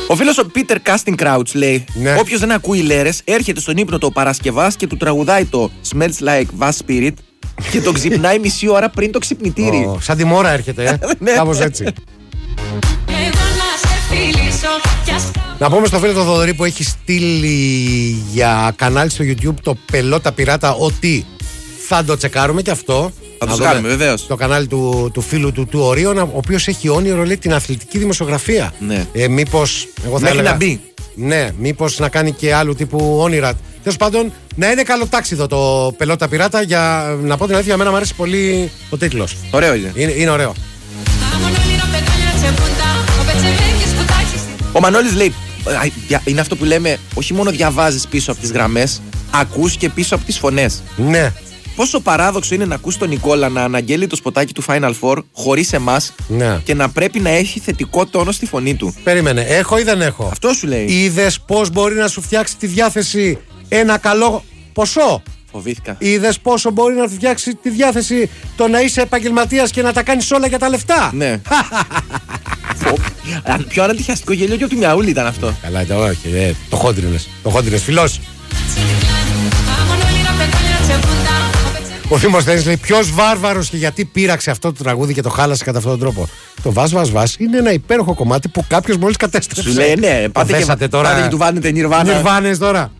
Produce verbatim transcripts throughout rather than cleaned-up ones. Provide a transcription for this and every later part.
Ο φίλος ο Peter Casting Crouch λέει: Ναι. Όποιος δεν ακούει λέρες, έρχεται στον ύπνο το Παρασκευάς και του τραγουδάει το Smells Like Vas Spirit και το ξυπνάει μισή ώρα πριν το ξυπνητήρι. Oh, σαν τη μόρα έρχεται, ε. Ναι. Κάπως έτσι. Να πούμε στο φίλο τον Θοδωρή που έχει στείλει για κανάλι στο YouTube το Πελώτα Πειράτα ότι θα το τσεκάρουμε και αυτό. Θα το Να κάνουμε, δούμε βεβαίως. Το κανάλι του, του φίλου του, του Ορίων, ο οποίος έχει όνειρο, λέει, την αθλητική δημοσιογραφία. Ναι. Ε, μήπως, εγώ θα Μέχρι έλεγα, να μπει. Ναι, μήπως να κάνει και άλλου τύπου όνειρα. Τέλος πάντων, να είναι καλοτάξιδο το Πελώτα Πειράτα. Για να πω την αλήθεια, εμένα μου αρέσει πολύ ο τίτλος. Ωραίο είναι. Είναι, είναι ωραίο. Ο Μανώλης λέει: «Α, δια- Είναι αυτό που λέμε, όχι μόνο διαβάζεις πίσω από τις γραμμές, ακούς και πίσω από τις φωνές. Ναι, Πόσο παράδοξο είναι να ακούς τον Νικόλα να αναγγέλει το σποτάκι του Final Four χωρίς εμάς ναι. και να πρέπει να έχει θετικό τόνο στη φωνή του. Περίμενε, έχω ή δεν έχω. Αυτό σου λέει. Είδες πώς μπορεί να σου φτιάξει τη διάθεση ένα καλό ποσό. Φοβήθηκα. Είδες πόσο μπορεί να σου φτιάξει τη διάθεση το να είσαι επαγγελματίας και να τα κάνεις όλα για τα λεφτά. Ναι. Φω- Αν- Πιο ανατυχιαστικό γέλιο και από τη Μιαούλη ήταν αυτό. Καλά, το όχι. Ε, το χόντρινες. Το χόντρινες, φιλός. Ο Θήμος Στένης λέει: Ποιος βάρβαρος και γιατί πείραξε αυτό το τραγούδι και το χάλασε κατά αυτόν τον τρόπο. Το Βας Βας Βας είναι ένα υπέροχο κομμάτι που κάποιος μόλις κατέστρεψε. Σου λέει ναι, Το πάτε και, θέσατε τώρα. πάτε και του βάλετε Νιρβάνα. Νιρβάνες τώρα.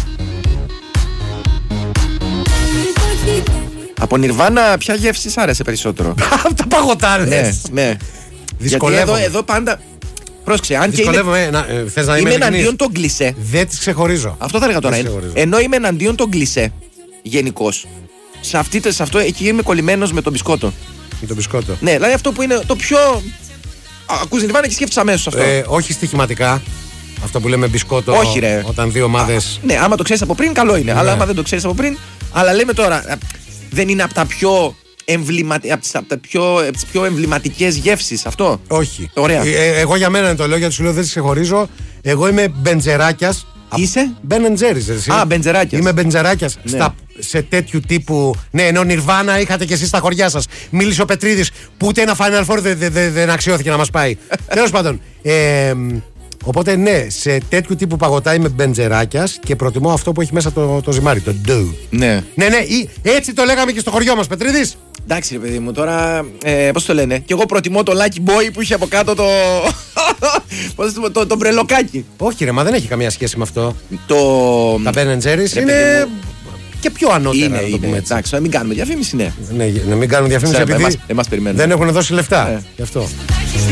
Από Νιρβάνα, ποια γεύση σ' άρεσε περισσότερο? Τα παγωτάρες. Ναι, ναι. Γιατί Δυσκολεύομαι. εδώ, εδώ πάντα. Πρόσεξε, αν και είναι. Δυσκολεύομαι. Να, ε, θες να είμαι Είμαι ειλικρινής. εναντίον των κλισέ. Δεν τις ξεχωρίζω. Αυτό θα έλεγα τώρα. Δεν ε. ξεχωρίζω. Ενώ είμαι εναντίον των κλισέ. Γενικώς. Σε, αυτή, σε αυτό εκεί είμαι κολλημένος με τον μπισκότο. Με το μπισκότο. Ναι, δηλαδή αυτό που είναι το πιο. Α, Ακούς Νιρβάνα και σκέφτεσαι αμέσως αυτό. Ε, όχι στοιχηματικά. Αυτό που λέμε μπισκότο. Όχι, ρε. Όταν δύο ομάδες. Ναι, άμα το ξέρεις από πριν, καλό είναι. Ναι. Αλλά άμα δεν το ξέρεις από πριν. Αλλά λέμε τώρα, α, δεν είναι από τα πιο, εμβληματι... από τις, από τα πιο, από τις πιο εμβληματικές γεύσεις αυτό. Όχι. Ωραία. Ε, ε, εγώ για μένα δεν το λέω γιατί σου λέω δεν τις ξεχωρίζω. Εγώ είμαι μπεντζεράκιας. Είσαι? Μπεν εντ Τζέρις, εσύ. Α, μπεντζεράκιας. Είμαι μπεντζεράκιας. Ναι. Στα, σε τέτοιου τύπου. Ναι, ενώ Νιρβάνα είχατε κι εσείς στα χωριά σας. Μίλησε ο Πετρίδης που ούτε ένα Final Four δεν δε, δε, δεν αξιώθηκε να μας πάει. Τέλος πάντων. Ε, οπότε ναι, σε τέτοιου τύπου παγωτά είμαι μπεντζεράκιας και προτιμώ αυτό που έχει μέσα το, το ζυμάρι, το ντου. Ναι. Ναι, ναι, ή, έτσι το λέγαμε και στο χωριό μας, Πετρίδης. Εντάξει, ρε παιδί μου, τώρα. Ε, πώς το λένε. Και εγώ προτιμώ το Lucky Boy που είχε από κάτω το. Πώς το, το, το μπρελοκάκι. Όχι, ρε, μα δεν έχει καμία σχέση με αυτό. Το. Τα Ben and Jerry's Ρε, είναι παιδί μου. και πιο ανώτερα, Είναι, να το είναι. πούμε έτσι. Εντάξει, να μην κάνουμε διαφήμιση, ναι. Ναι, να μην κάνουν διαφήμιση Ξέρουμε, επειδή εμάς- εμάς περιμένουν. δεν έχουν δώσει λεφτά. Ε. Γι' αυτό.